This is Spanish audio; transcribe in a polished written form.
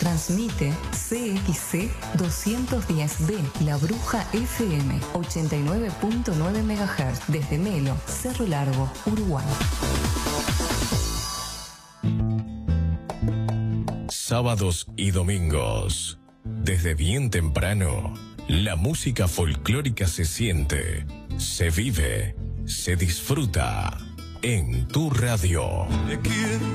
Transmite CXC 210B, La Bruja FM, 89.9 MHz, desde Melo, Cerro Largo, Uruguay. Sábados y domingos, desde bien temprano, la música folclórica se siente, se vive, se disfruta en tu radio.